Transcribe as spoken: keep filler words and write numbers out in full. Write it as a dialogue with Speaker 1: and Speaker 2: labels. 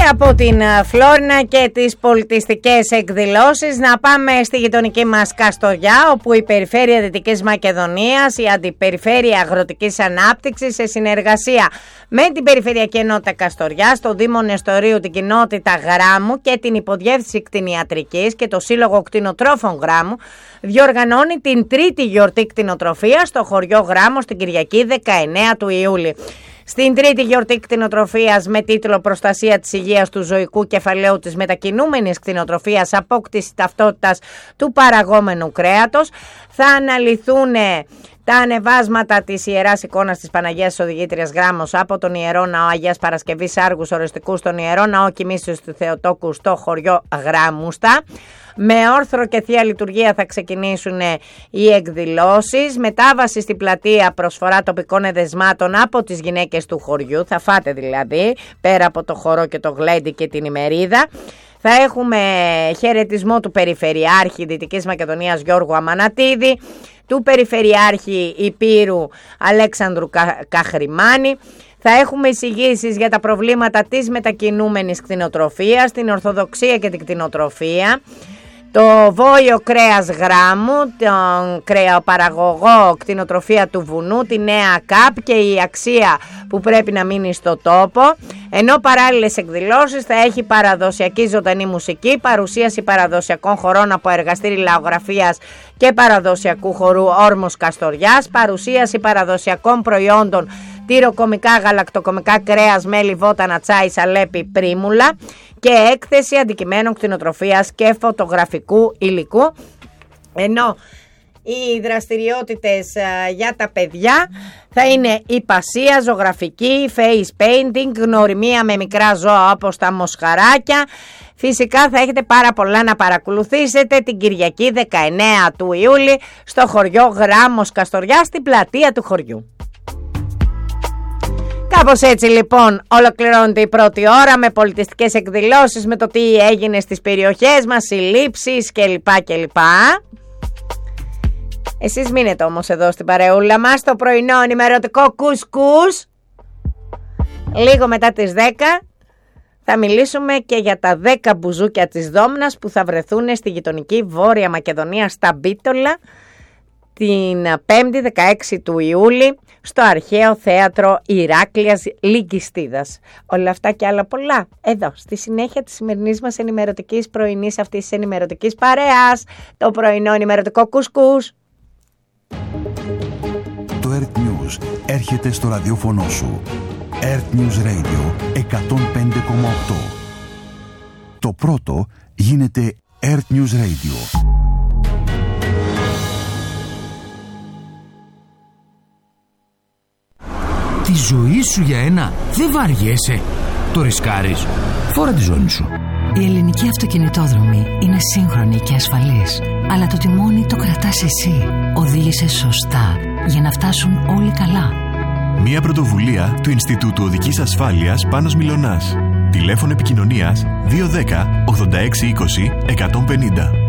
Speaker 1: Και από την Φλόρινα και τις πολιτιστικές εκδηλώσεις να πάμε στη γειτονική μας Καστοριά, όπου η Περιφέρεια Δυτικής Μακεδονίας, η Αντιπεριφέρεια Αγροτικής Ανάπτυξης, σε συνεργασία με την Περιφερειακή Ενότητα Καστοριάς, το Δήμο Νεστορίου, την Κοινότητα Γράμμου και την Υποδιεύθυνση Κτηνιατρικής και το Σύλλογο Κτηνοτρόφων Γράμμου, διοργανώνει την τρίτη γιορτή κτηνοτροφίας στο χωριό Γράμμο στην Κυριακή δεκαεννέα του Ιούλη. Στην τρίτη γιορτή κτηνοτροφίας με τίτλο «Προστασία της υγείας του ζωικού κεφαλαίου της μετακινούμενης κτηνοτροφίας, απόκτηση ταυτότητας του παραγόμενου κρέατος», θα αναλυθούν τα ανεβάσματα της Ιεράς Εικόνας της Παναγίας Οδηγήτριας Γράμμος από τον Ιερό Ναό Αγίας Παρασκευής Άργους Οριστικού στον Ιερό Ναό Κοιμήσεως του Θεοτόκου στο χωριό Γράμμουστα. Με όρθρο και θεία λειτουργία θα ξεκινήσουν οι εκδηλώσεις. Μετάβαση στην πλατεία, προσφορά τοπικών εδεσμάτων από τις γυναίκες του χωριού. Θα φάτε δηλαδή, πέρα από το χορό και το γλέντι και την ημερίδα. Θα έχουμε χαιρετισμό του Περιφερειάρχη Δυτικής Μακεδονίας Γιώργου Αμανατίδη, του Περιφερειάρχη Υπήρου Αλέξανδρου Κα... Καχρημάνη. Θα έχουμε εισηγήσεις για τα προβλήματα της μετακινούμενης κτηνοτροφίας, την Ορθοδοξία και την κτηνοτροφία, το βόηο κρέας Γράμμου, τον κρεοπαραγωγό κτηνοτροφία του βουνού, τη νέα ΚΑΠ και η αξία που πρέπει να μείνει στο τόπο. Ενώ παράλληλες εκδηλώσεις θα έχει παραδοσιακή ζωντανή μουσική, παρουσίαση παραδοσιακών χορών από εργαστήρι λαογραφίας και παραδοσιακού χορού Όρμος Καστοριάς, παρουσίαση παραδοσιακών προϊόντων τυροκομικά, γαλακτοκομικά, κρέας, μέλι, βότανα, τσάι, σαλέπι, πρίμουλα και έκθεση αντικειμένων κτηνοτροφίας και φωτογραφικού υλικού. Ενώ οι δραστηριότητες α, για τα παιδιά θα είναι υπασία, ζωγραφική, face painting, γνωριμία με μικρά ζώα όπως τα μοσχαράκια. Φυσικά θα έχετε πάρα πολλά να παρακολουθήσετε την Κυριακή δεκαεννέα του Ιούλη στο χωριό Γράμμος Καστοριά, στην πλατεία του χωριού. Κάπως έτσι λοιπόν ολοκληρώνεται η πρώτη ώρα με πολιτιστικές εκδηλώσεις, με το τι έγινε στις περιοχές μας, συλλήψεις κλπ. κλπ. Εσείς μείνετε όμως εδώ στην παρεούλα μας, το πρωινό ενημερωτικό κουσκούς. Λίγο μετά τις δέκα θα μιλήσουμε και για τα δέκα μπουζούκια της Δόμνας που θα βρεθούν στη γειτονική Βόρεια Μακεδονία στα Μπίτολα την πέμπτη δεκαέξι του Ιούλη στο Αρχαίο Θέατρο Ηράκλειας Λυγκιστίδας. Όλα αυτά και άλλα πολλά εδώ στη συνέχεια της σημερινής μας ενημερωτικής πρωινής αυτής της ενημερωτικής παρέας, το πρωινό ενημερωτικό κουσκούς.
Speaker 2: Το Earth News έρχεται στο ραδιόφωνο σου. Earth News Radio εκατόν πέντε κόμμα οκτώ. Το πρώτο γίνεται Earth News Radio.
Speaker 3: Τη ζωή σου για ένα δεν βαριέσαι. Το ρισκάρεις. Φόρα τη ζώνη σου.
Speaker 4: Η ελληνική αυτοκινητόδρομη είναι σύγχρονη και ασφαλής. Αλλά το τιμόνι το κρατάς εσύ. Οδήγησε σωστά για να φτάσουν όλοι καλά.
Speaker 5: Μια πρωτοβουλία του Ινστιτούτου Οδικής Ασφάλειας Πάνος Μιλωνάς. Τηλέφωνο επικοινωνίας δύο ένα μηδέν ογδόντα έξι είκοσι εκατόν πενήντα.